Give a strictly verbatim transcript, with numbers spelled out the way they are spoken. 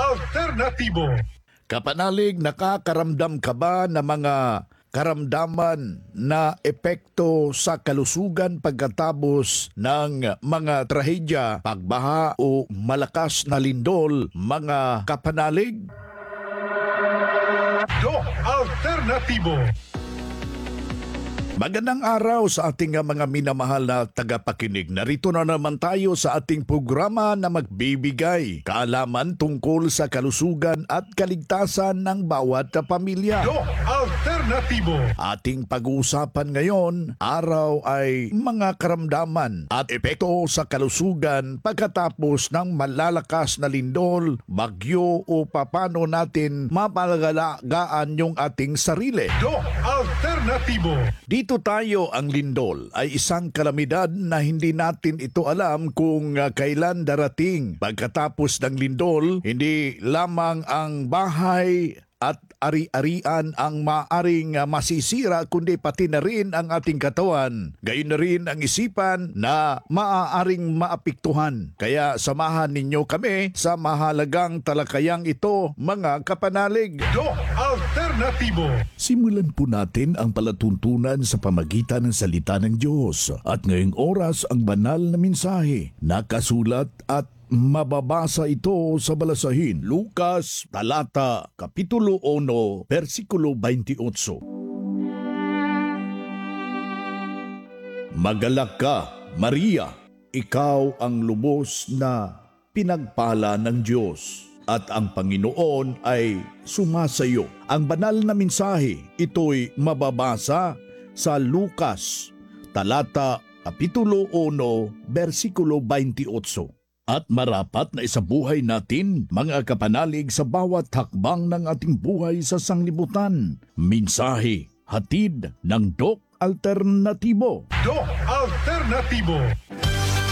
Alternatibo. Kapanalig, nakakaramdam ka ba ng mga karamdaman na epekto sa kalusugan pagkatapos ng mga trahedya, pagbaha o malakas na lindol, mga kapanalig? Do Alternatibo. Magandang araw sa ating mga minamahal na tagapakinig. Narito na naman tayo sa ating programa na magbibigay kaalaman tungkol sa kalusugan at kaligtasan ng bawat pamilya. Do Alternatibo. Ating pag-uusapan ngayon, araw ay mga karamdaman at epekto sa kalusugan pagkatapos ng malalakas na lindol, bagyo o paano natin mapangalagaan yung ating sarili. Do Alternatibo. Dito tayo, ang lindol ay isang kalamidad na hindi natin ito alam kung uh, kailan darating. Pagkatapos ng lindol, hindi lamang ang bahay at ari-arian ang maaring uh, masisira kundi pati na rin ang ating katawan. Gayon na rin ang isipan na maaaring maapektuhan. Kaya samahan ninyo kami sa mahalagang talakayang ito, mga kapanalig. Do Alternatibo. Simulan po natin ang palatuntunan sa pamagitan ng salita ng Diyos. At ngayong oras ang banal na mensahe, nakasulat at mababasa ito sa balasahin. Lucas, talata, kapitulo one, versikulo twenty-eight. Magalak ka, Maria, ikaw ang lubos na pinagpala ng Diyos, at ang Panginoon ay sumasayo. Ang banal na mensahe, ito'y mababasa sa Lucas, talata, kapitulo one, versikulo twenty-eight. At marapat na isabuhay natin, mga kapanalig, sa bawat hakbang ng ating buhay sa sanglibutan. Mensahe, hatid ng Doc Alternatibo. Do Alternatibo.